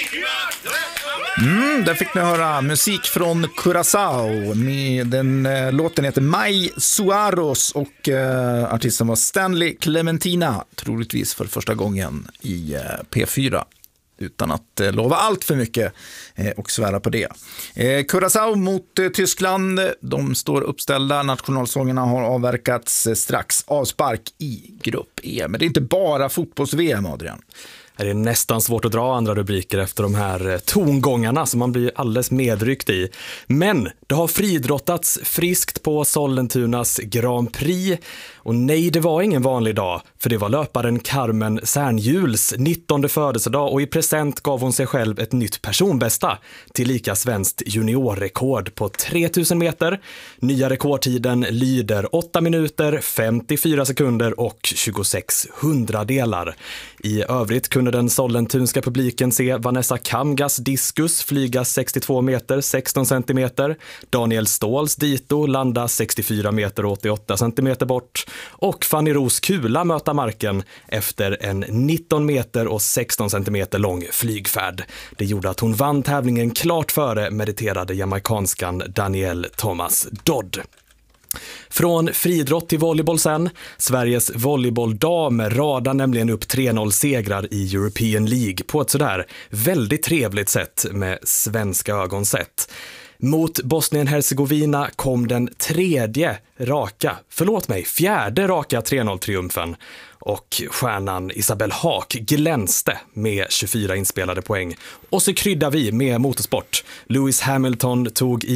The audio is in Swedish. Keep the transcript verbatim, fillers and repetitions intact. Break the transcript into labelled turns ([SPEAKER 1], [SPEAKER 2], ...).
[SPEAKER 1] Mm, där fick ni höra musik från Curaçao. Med den eh, låten heter Mai Suaros och eh, artisten var Stanley Clementina, troligtvis för första gången i eh, P fyra. Utan att eh, lova allt för mycket eh, och svära på det. Eh, Curaçao mot eh, Tyskland, de står uppställda. Nationalsångerna har avverkats eh, strax. Avspark i grupp E. Men det är inte bara fotbolls-V M, Adrian.
[SPEAKER 2] Det är nästan svårt att dra andra rubriker efter de här tongångarna som man blir alldeles medryckt i. Men det har friidrottats friskt på Sollentunas Grand Prix. Och nej, det var ingen vanlig dag, för det var löparen Carmen Särnhjuls nittonde födelsedag och i present gav hon sig själv ett nytt personbästa, tillika svenskt juniorrekord på tre tusen meter. Nya rekordtiden lyder åtta minuter, femtiofyra sekunder och tjugosex hundradelar. I övrigt kunde den sollentunska publiken se Vanessa Kamgas diskus flyga sextiotvå meter, sexton centimeter. Daniel Ståhls dito landa sextiofyra meter, åttioåtta centimeter bort. Och Fanny Ros kula möta marken efter en nitton meter och sexton centimeter lång flygfärd. Det gjorde att hon vann tävlingen klart före meriterade jamaikanskan Danielle Thomas Dodd. Från friidrott till volleyboll sen. Sveriges volleybolldam radar nämligen upp tre noll segrar i European League på ett sådär väldigt trevligt sätt med svenska ögon sett. Mot Bosnien-Hercegovina kom den tredje raka, förlåt mig, fjärde raka tre noll-triumfen. Och stjärnan Isabelle Haak glänste med tjugofyra inspelade poäng. Och så kryddar vi med motorsport. Lewis Hamilton tog i